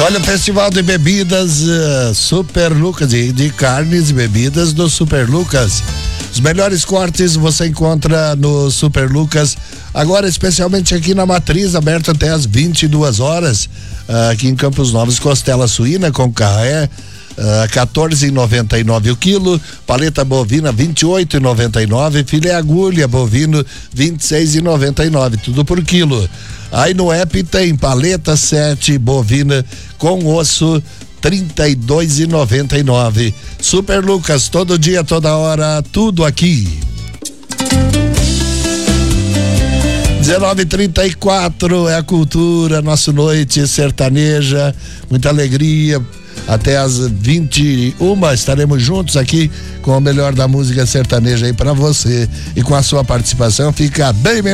Olha, o Festival de Bebidas Super Lucas, de carnes e bebidas do Super Lucas. Os melhores cortes você encontra no Super Lucas, agora especialmente aqui na Matriz, aberto até às 22 horas, aqui em Campos Novos. Costela suína com carré, 14,99 o quilo, paleta bovina 28,99, filé agulha bovino 26,99, tudo por quilo. Aí no app tem paleta 7 bovina com osso 32,99. Super Lucas, todo dia, toda hora, tudo aqui. 19h34 é a cultura, nossa noite sertaneja, muita alegria. Até às 21 estaremos juntos aqui com o melhor da música sertaneja aí pra você, e com a sua participação fica bem melhor.